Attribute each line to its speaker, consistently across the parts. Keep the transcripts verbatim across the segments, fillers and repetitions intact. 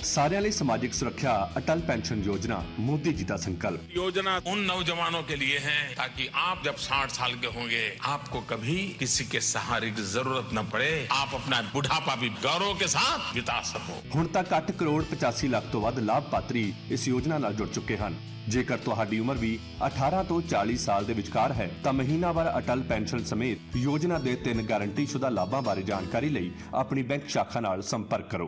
Speaker 1: सारिਆਂ ਲਈ समाजिक सुरक्षा अटल पेंशन योजना मोदी जी का संकल्प।
Speaker 2: योजना उन नौजवानों के लिए है ताकि आप जब साठ साल के होंगे आपको कभी किसी के सहारे की जरूरत न पड़े, आप अपना बुढ़ापा भी गौरव के साथ बिता सको।
Speaker 1: ਹੁਣ तक ਅੱਠ ਕਰੋੜ ਪਚਾਸੀ ਲੱਖ ਤੋਂ ਵੱਧ ਲਾਭਪਾਤਰੀ ਇਸ ਯੋਜਨਾ ਨਾਲ ਜੁੜ ਚੁੱਕੇ ਹਨ। ਜੇਕਰ ਤੁਹਾਡੀ ਉਮਰ ਵੀ ਅਠਾਰਾਂ ਤੋਂ ਚਾਲੀ ਸਾਲ ਦੇ ਵਿਚਕਾਰ ਹੈ ਤਾਂ ਮਹੀਨਾਵਾਰ ਅਟਲ ਪੈਨਸ਼ਨ ਸਮੇਤ ਯੋਜਨਾ ਦੇ ਤਿੰਨ ਗਾਰੰਟੀਸ਼ੁਦਾ ਲਾਭਾਂ ਬਾਰੇ ਜਾਣਕਾਰੀ ਲਈ ਆਪਣੀ ਬੈਂਕ ਸ਼ਾਖਾ ਨਾਲ ਸੰਪਰਕ ਕਰੋ।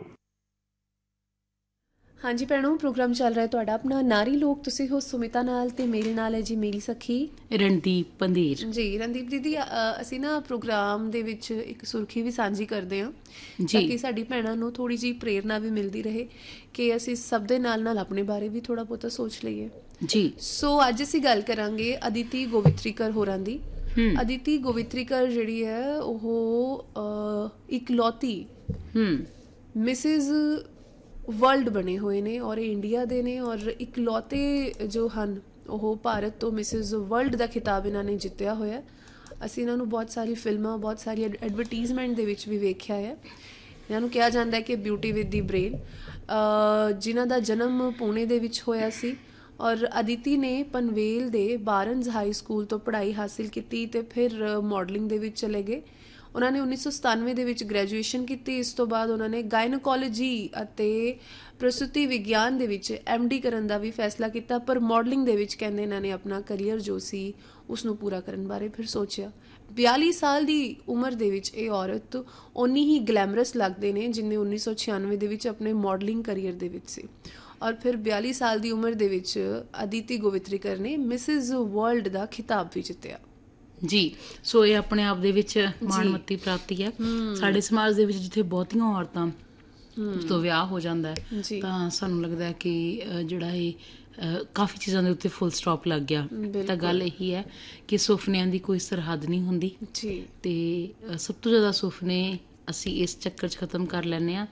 Speaker 3: हाँ जी भैणों, प्रोग्राम चल रहा है तुहाडा अपना नारी लोक। तुसी हो सुमिता नाल ते मेरे नाल है जी मेरी सखी
Speaker 4: रणदीप पंधीर
Speaker 3: जी। रणदीप दीदी, ਅਸੀਂ ਨਾ ਪ੍ਰੋਗਰਾਮ ਦੇ ਵਿੱਚ ਇੱਕ ਸੁਰਖੀ ਵੀ ਸਾਂਝੀ ਕਰਦੇ ਹਾਂ
Speaker 4: ਜੀ,
Speaker 3: ਤਾਂ ਕਿ ਸਾਡੀ ਭੈਣਾਂ ਨੂੰ ਥੋੜੀ ਜਿਹੀ ਪ੍ਰੇਰਨਾ ਵੀ ਮਿਲਦੀ ਰਹੇ ਕਿ ਅਸੀਂ ਸਭ ਦੇ ਨਾਲ ਨਾਲ ਆਪਣੇ ਬਾਰੇ ਵੀ ਥੋੜਾ ਬਹੁਤਾ ਸੋਚ ਲਈਏ
Speaker 4: ਜੀ।
Speaker 3: ਸੋ ਅੱਜ ਅਸੀਂ ਗੱਲ ਕਰਾਂਗੇ ਅਦਿਤੀ ਗੋਵਿਤਰੀਕਰ ਹੋਰਾਂ ਦੀ। ਅਦਿਤੀ ਗੋਵਿਤਰੀਕਰ ਜਿਹੜੀ ਹੈ ਉਹ ਇਕਲੌਤੀ ਮਿਸਿਜ਼ ਵਰਲਡ ਬਣੇ ਹੋਏ ਨੇ ਔਰ ਇੰਡੀਆ ਦੇ ਨੇ ਔਰ ਇਕਲੌਤੇ ਜੋ ਹਨ ਉਹ ਭਾਰਤ ਤੋਂ ਮਿਸਿਜ਼ ਵਰਲਡ ਦਾ ਖਿਤਾਬ ਇਹਨਾਂ ਨੇ ਜਿੱਤਿਆ ਹੋਇਆ। ਅਸੀਂ ਇਹਨਾਂ ਨੂੰ ਬਹੁਤ ਸਾਰੀ ਫਿਲਮਾਂ, ਬਹੁਤ ਸਾਰੀ ਐਡਵਰਟੀਜ਼ਮੈਂਟ ਦੇ ਵਿੱਚ ਵੀ ਵੇਖਿਆ ਹੈ। ਇਹਨਾਂ ਨੂੰ ਕਿਹਾ ਜਾਂਦਾ ਹੈ ਕਿ ਬਿਊਟੀ ਵਿਦ ਦੀ ਬ੍ਰੇਨ, ਜਿਨ੍ਹਾਂ ਦਾ ਜਨਮ ਪੁਣੇ ਦੇ ਵਿੱਚ ਹੋਇਆ ਸੀ ਔਰ ਅਦਿਤੀ ਨੇ ਪਨਵੇਲ ਦੇ ਬਾਰਨਜ਼ ਹਾਈ ਸਕੂਲ ਤੋਂ ਪੜ੍ਹਾਈ ਹਾਸਿਲ ਕੀਤੀ ਅਤੇ ਫਿਰ ਮਾਡਲਿੰਗ ਦੇ ਵਿੱਚ ਚਲੇ ਗਏ। ਉਹਨਾਂ ਨੇ ਉੱਨੀ ਸੌ ਸਤਾਨਵੇਂ ਦੇ ਵਿੱਚ ਗ੍ਰੈਜੂਏਸ਼ਨ ਕੀਤੀ। ਇਸ ਤੋਂ ਬਾਅਦ ਉਹਨਾਂ ਨੇ ਗਾਇਨੋਕੋਲੋਜੀ ਅਤੇ ਪ੍ਰਸੂਤੀ ਵਿਗਿਆਨ ਦੇ ਵਿੱਚ ਐਮ ਡੀ ਕਰਨ ਦਾ ਵੀ ਫੈਸਲਾ ਕੀਤਾ, ਪਰ ਮਾਡਲਿੰਗ ਦੇ ਵਿੱਚ ਕਹਿੰਦੇ ਇਹਨਾਂ ਨੇ ਆਪਣਾ ਕਰੀਅਰ ਜੋ ਸੀ ਉਸਨੂੰ ਪੂਰਾ ਕਰਨ ਬਾਰੇ ਫਿਰ ਸੋਚਿਆ। ਬਿਆਲੀ ਸਾਲ ਦੀ ਉਮਰ ਦੇ ਵਿੱਚ ਇਹ ਔਰਤ ਓਨੀ ਹੀ ਗਲੈਮਰਸ ਲੱਗਦੇ ਨੇ ਜਿੰਨੇ ਉੱਨੀ ਸੌ ਛਿਆਨਵੇਂ ਦੇ ਵਿੱਚ ਆਪਣੇ ਮਾਡਲਿੰਗ ਕਰੀਅਰ ਦੇ ਵਿੱਚ ਸੀ। ਔਰ ਫਿਰ ਬਿਆਲੀ ਸਾਲ ਦੀ ਉਮਰ ਦੇ ਵਿੱਚ ਅਦਿਤੀ ਗੋਵਿਤਰੀਕਰ ਨੇ ਮਿਸਿਜ਼ ਵਰਲਡ ਦਾ ਖਿਤਾਬ ਵੀ ਜਿੱਤਿਆ
Speaker 4: ਜੀ। ਸੋ ਇਹ ਆਪਣੇ ਆਪ ਦੇ ਵਿੱਚ ਮਾਣਮੱਤੀ ਪ੍ਰਾਪਤੀ ਹੈ। ਸਾਡੇ ਸਮਾਜ ਦੇ ਵਿੱਚ ਜਿੱਥੇ ਬਹੁਤੀਆਂ ਔਰਤਾਂ ਜਦੋਂ ਵਿਆਹ ਹੋ ਜਾਂਦਾ ਹੈ ਤਾਂ ਸਾਨੂੰ ਲੱਗਦਾ ਹੈ ਕਿ ਜਿਹੜਾ ਇਹ ਕਾਫੀ ਚੀਜ਼ਾਂ ਦੇ ਉੱਤੇ ਫੁੱਲ ਸਟਾਪ ਲੱਗ ਗਿਆ। ਤਾਂ ਗੱਲ ਇਹੀ ਹੈ ਕਿ ਸੁਪਨਿਆਂ ਦੀ ਕੋਈ ਸਰਹੱਦ ਨਹੀਂ ਹੁੰਦੀ ਤੇ ਸਭ ਤੋਂ ਜ਼ਿਆਦਾ ਸੁਪਨੇ ਅਸੀਂ ਇਸ ਚੱਕਰ 'ਚ ਖ਼ਤਮ ਕਰ ਲੈਂਦੇ ਹਾਂ